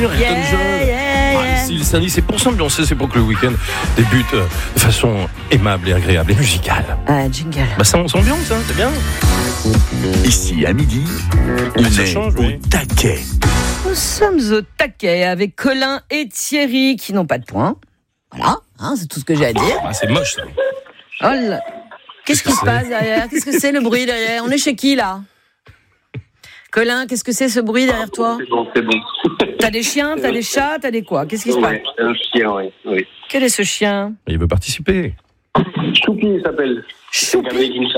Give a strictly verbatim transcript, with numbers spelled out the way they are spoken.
Yeah, yeah, yeah. Ah, ici, le samedi, c'est pour s'ambiancer, c'est pour que le week-end débute euh, de façon aimable et agréable et musicale. Ah, jingle. Bah ça, on s'ambiance, hein, c'est bien. Ici, à midi, Mais on ça est change, au oui. taquet. Nous sommes au taquet avec Colin et Thierry qui n'ont pas de points. Voilà, hein, c'est tout ce que j'ai à dire. Ah, c'est moche, ça. Oh là. Qu'est-ce Qu'est-ce qui que se c'est passe derrière? Qu'est-ce que c'est le bruit derrière? On est chez qui là? Colin, qu'est-ce que c'est ce bruit derrière toi? C'est bon, c'est bon. T'as des chiens, t'as des chats, t'as des quoi? Qu'est-ce qui se passe? Ouais, un chien, oui. oui. Quel est ce chien? Il veut participer. Choupi, il s'appelle. C'est un Choupi. caméléon.